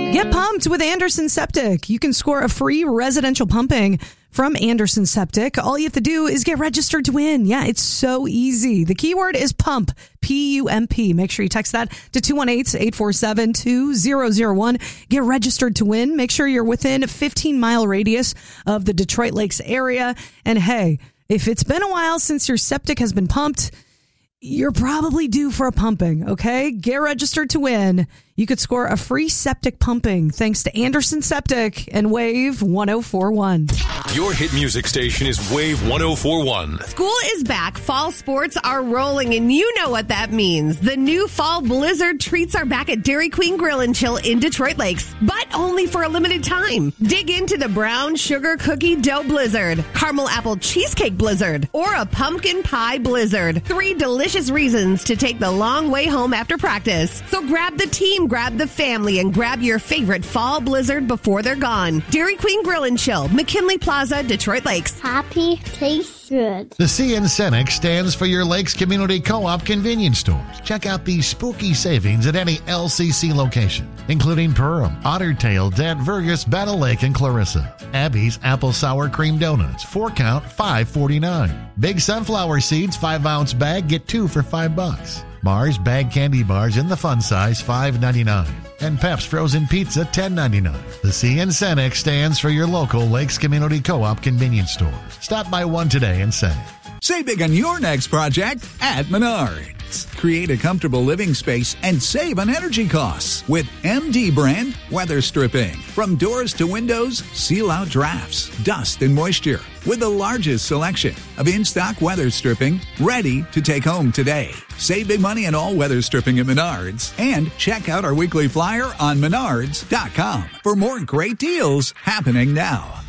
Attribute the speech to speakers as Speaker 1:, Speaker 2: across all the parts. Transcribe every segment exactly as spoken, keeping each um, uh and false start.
Speaker 1: Get pumped with Anderson Septic. You can score a free residential pumping from Anderson Septic. All you have to do is get registered to win. Yeah, it's so easy. The keyword is pump, P U M P. Make sure you text that to two one eight, eight four seven, two zero zero one. Get registered to win. Make sure you're within a fifteen mile radius of the Detroit Lakes area. And hey, if it's been a while since your septic has been pumped, you're probably due for a pumping, okay? Get registered to win. You could score a free septic pumping thanks to Anderson Septic and Wave one oh four one.
Speaker 2: Your hit music station is Wave one oh four one.
Speaker 3: School is back. Fall sports are rolling, and you know what that means. The new Fall Blizzard treats are back at Dairy Queen Grill and Chill in Detroit Lakes, but only for a limited time. Dig into the brown sugar cookie dough blizzard, caramel apple cheesecake blizzard, or a pumpkin pie blizzard. Three delicious reasons to take the long way home after practice. So grab the team, grab the family, and grab your favorite Fall Blizzard before they're gone. Dairy Queen Grill and Chill, McKinley Plaza, Detroit Lakes.
Speaker 4: Happy, tastes good.
Speaker 5: The C in Cenex stands for your Lakes Community Co-op convenience stores. Check out these spooky savings at any L C C location, including Perham, Otter Tail, Dent, Vergus, Battle Lake, and Clarissa. Abby's Apple Sour Cream Donuts, four count, five forty-nine. Big Sunflower Seeds, five ounce bag, get two for five bucks. Mars bag candy bars in the fun size, five ninety-nine. And Pep's Frozen Pizza, ten ninety-nine. The C in Cenex stands for your local Lakes Community Co-op convenience stores. Stop by one today and save.
Speaker 6: Save big on your next project at Menards. Create a comfortable living space and save on energy costs with M D brand weather stripping. From doors to windows, seal out drafts, dust, and moisture with the largest selection of in-stock weather stripping ready to take home today. Save big money on all weather stripping at Menards and check out our weekly flyer on menards dot com for more great deals happening now.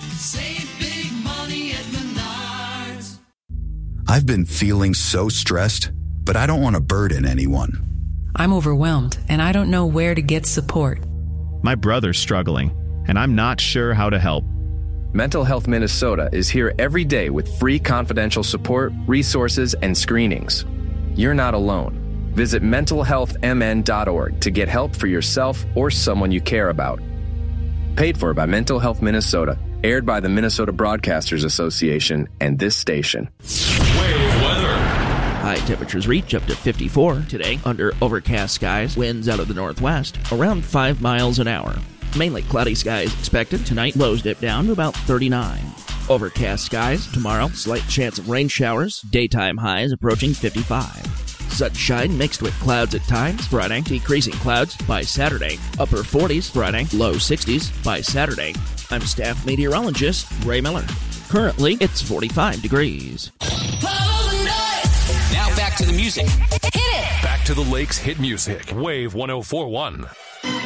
Speaker 7: Save big money at Menards.
Speaker 8: I've been feeling so stressed, but I don't want to burden anyone.
Speaker 9: I'm overwhelmed, and I don't know where to get support.
Speaker 10: My brother's struggling, and I'm not sure how to help.
Speaker 11: Mental Health Minnesota is here every day with free confidential support, resources, and screenings. You're not alone. Visit mental health m n dot org to get help for yourself or someone you care about. Paid for by Mental Health Minnesota. Aired by the Minnesota Broadcasters Association and this station.
Speaker 2: Wave weather.
Speaker 12: High temperatures reach up to fifty-four today under overcast skies. Winds out of the northwest around five miles an hour. Mainly cloudy skies expected tonight. Lows dip down to about thirty-nine. Overcast skies tomorrow. Slight chance of rain showers. Daytime highs approaching fifty-five. Sunshine mixed with clouds at times Friday. Decreasing clouds by Saturday. Upper forties Friday. Low sixties by Saturday. I'm staff meteorologist Ray Miller. Currently, it's forty-five degrees.
Speaker 2: Now back to the music. Hit it! Back to the Lakes hit music. Wave one oh four one.